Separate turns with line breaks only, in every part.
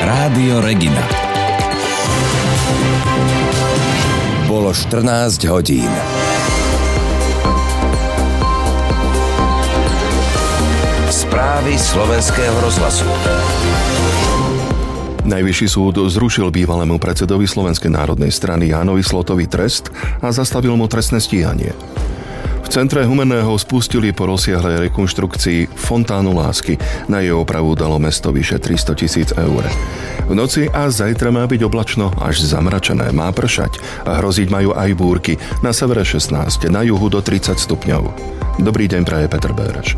Rádio Regina. Bolo 14 hodín. Správy Slovenského rozhlasu.
Najvyšší súd zrušil bývalému predsedovi Slovenskej národnej strany Jánovi Slotovi trest a zastavil mu trestné stíhanie. V centre Humenného spustili po rozsiahlej rekonštrukcii fontánu lásky. Na jej opravu dalo mesto vyše 300 000 eur. V noci a zajtra má byť oblačno až zamračené, má pršať a hroziť majú aj búrky. Na severe 16, na juhu do 30 stupňov. Dobrý deň, praje Peter Béraš.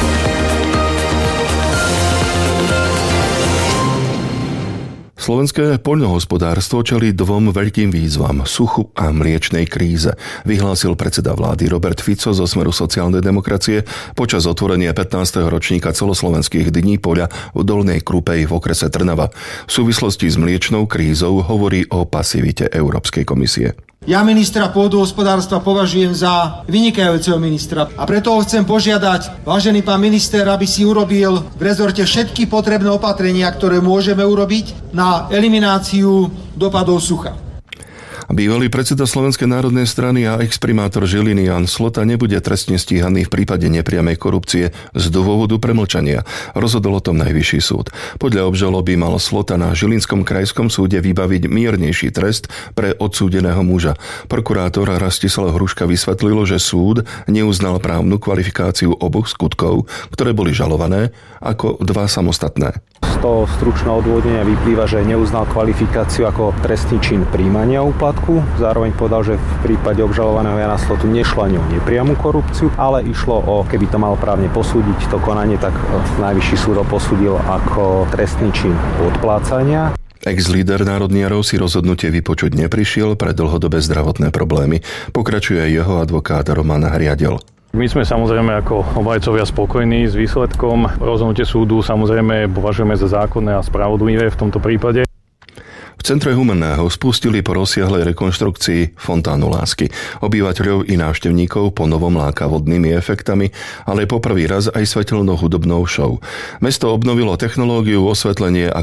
Slovenské poľnohospodárstvo čelí dvom veľkým výzvam, suchu a mliečnej kríze, vyhlásil predseda vlády Robert Fico zo Smeru sociálnej demokracie počas otvorenia 15. ročníka celoslovenských dní poľa v Dolnej Krupej v okrese Trnava. V súvislosti s mliečnou krízou hovorí o pasivite Európskej komisie.
Ja ministra pôdohospodárstva považujem za vynikajúceho ministra a preto ho chcem požiadať, vážený pán minister, aby si urobil v rezorte všetky potrebné opatrenia, ktoré môžeme urobiť na elimináciu dopadov sucha.
Bývalý predseda Slovenskej národnej strany a exprimátor Žiliny Ján Slota nebude trestne stíhaný v prípade nepriamej korupcie z dôvodu premlčania. Rozhodol o tom Najvyšší súd. Podľa obžaloby mal Slota na Žilinskom krajskom súde vybaviť miernejší trest pre odsúdeného muža. Prokurátor Rastislav Hruška vysvetlil, že súd neuznal právnu kvalifikáciu oboch skutkov, ktoré boli žalované, ako dva samostatné.
Z toho stručného odôvodnenia vyplýva, že neuznal kvalifikáciu ako trestný čin príjmania úplatku. Zároveň povedal, že v prípade obžalovaného Jana Slotu nešlo ani o nepriamu korupciu, ale išlo o, keby to mal právne posúdiť to konanie, tak Najvyšší súd ho posúdil ako trestný čin odplácania.
Ex-líder národniarov si rozhodnutie vypočuť neprišiel pre dlhodobé zdravotné problémy. Pokračuje jeho advokát Roman Hriadel.
My sme samozrejme ako obhajcovia spokojní s výsledkom. Rozhodnutie súdu samozrejme považujeme za zákonné a spravodlivé v tomto prípade.
V centre Humenného spustili po rozsiahlej rekonštrukcii fontánu lásky. Obyvateľov i návštevníkov po novom láka vodnými efektami, ale po prvý raz aj svetelno-hudobnou show. Mesto obnovilo technológiu, osvetlenie a